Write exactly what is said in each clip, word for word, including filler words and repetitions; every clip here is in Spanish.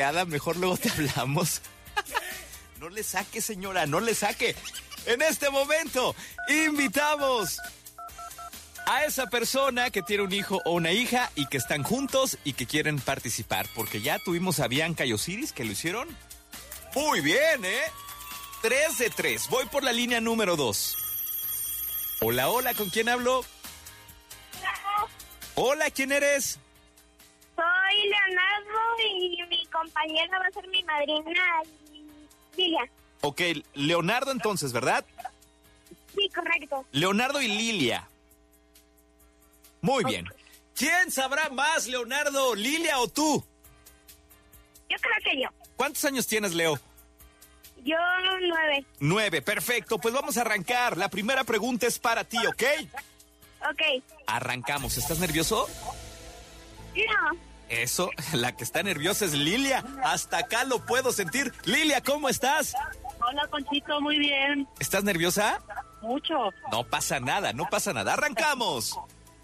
Ada, mejor luego te hablamos. No le saque, señora, no le saque. En este momento, invitamos a esa persona que tiene un hijo o una hija y que están juntos y que quieren participar. Porque ya tuvimos a Bianca y Osiris que lo hicieron muy bien, ¿eh? Tres de tres. Voy por la línea número dos. Hola, hola, ¿con quién hablo? Hola. Hola, ¿quién eres? Soy Leonardo y mi compañera va a ser mi madrina, Lilia. Ok, Leonardo entonces, ¿verdad? Sí, correcto. Leonardo y Lilia. Muy bien. ¿Quién sabrá más, Leonardo, Lilia o tú? Yo creo que yo. ¿Cuántos años tienes, Leo? Yo nueve. Nueve, perfecto. Pues vamos a arrancar. La primera pregunta es para ti, ¿ok? Ok. Arrancamos. ¿Estás nervioso? No. Eso, la que está nerviosa es Lilia. Hasta acá lo puedo sentir. Lilia, ¿cómo estás? Hola, Conchito, muy bien. ¿Estás nerviosa? Mucho. No pasa nada, no pasa nada. ¡Arrancamos!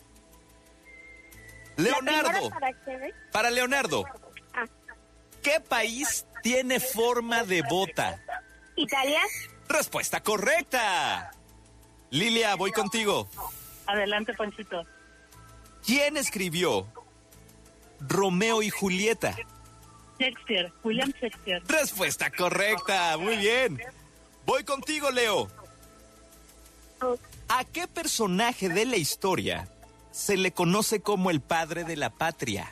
Leonardo. ¿Para qué? Para Leonardo. Ah. ¿Qué país tiene forma de bota? ¿Italia? Respuesta correcta. Lilia, voy contigo. Adelante, Panchito. ¿Quién escribió Romeo y Julieta? Shakespeare, William Shakespeare. Respuesta correcta, muy bien. Voy contigo, Leo. ¿A qué personaje de la historia se le conoce como el padre de la patria?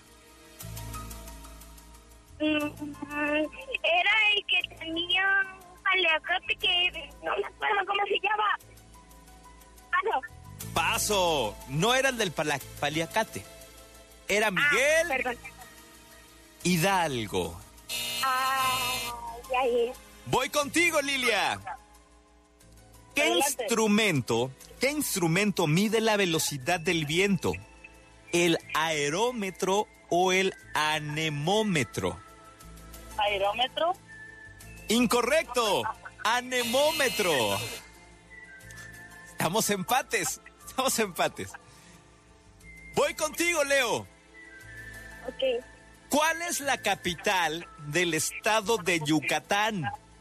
Era el que tenía un paliacate que no me acuerdo cómo se llama. Paso. Paso. No era el del pala- paliacate. Era Miguel Ah, perdón. Hidalgo. Ah, ya, ya. Voy contigo, Lilia. ¿Qué Adelante. instrumento, qué instrumento mide la velocidad del viento? ¿El aerómetro o el anemómetro? Aerómetro. Incorrecto. Anemómetro. Estamos empates. Estamos empates. Voy contigo, Leo. Ok. ¿Cuál es la capital del estado de Yucatán?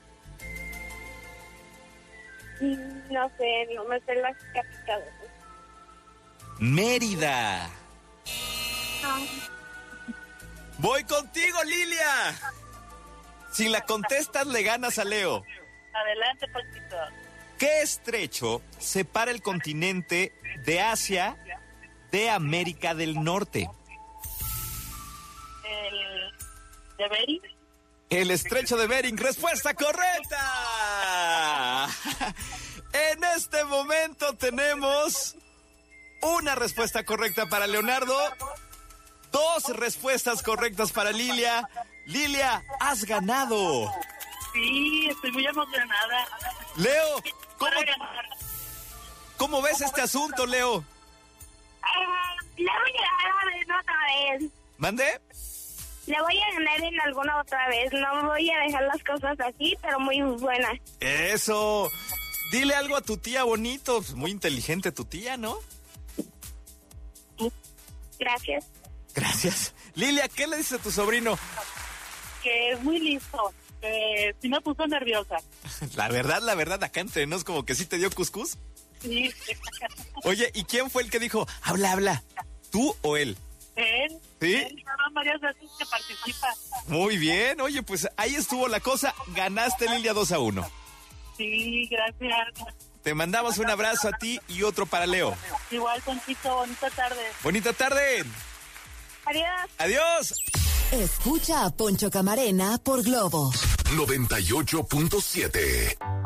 Mm, No sé, no me sé las capitales. Mérida. Ah, Voy contigo, Lilia. Si la contestas, le ganas a Leo. Adelante, Panchito. ¿Qué estrecho separa el continente de Asia de América del Norte? El de Bering. El estrecho de Bering. Respuesta correcta. En este momento tenemos una respuesta correcta para Leonardo, dos respuestas correctas para Lilia. Lilia, has ganado. Sí, estoy muy emocionada. Leo, ¿cómo, Para ganar. ¿cómo ves este asunto, Leo? ah, le voy a ganar otra vez. ¿Mande? Le voy a ganar en alguna otra vez. No voy a dejar las cosas así, pero muy buenas. Eso. Dile algo a tu tía bonito. Muy inteligente tu tía, ¿no? Gracias. Gracias. Lilia, ¿qué le dices a tu sobrino? Que es muy listo. Que sí me puso nerviosa. La verdad, la verdad, acá entre nos como que sí te dio cuscús. Sí. Oye, ¿y quién fue el que dijo, habla, habla? ¿Tú o él? Él. ¿Sí? Él ya van varias veces que participa. Muy bien. Oye, pues ahí estuvo la cosa. Ganaste, Lilia, dos a uno. Sí, gracias. Te mandamos un abrazo a ti y otro para Leo. Igual, Conchito, bonita tarde. Bonita tarde. Adiós. Adiós. Escucha a Poncho Camarena por Globo noventa y ocho punto siete.